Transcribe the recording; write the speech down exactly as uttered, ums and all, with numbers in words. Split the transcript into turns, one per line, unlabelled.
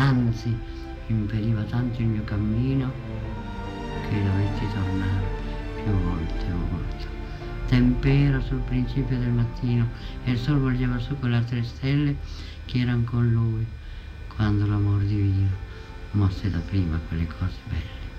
anzi impediva tanto il mio cammino che dovetti tornare più volte e volte. Tempera sul principio del mattino e il sole volgeva su con le altre stelle che erano con lui, quando l'amor divino mosse da prima quelle cose belle.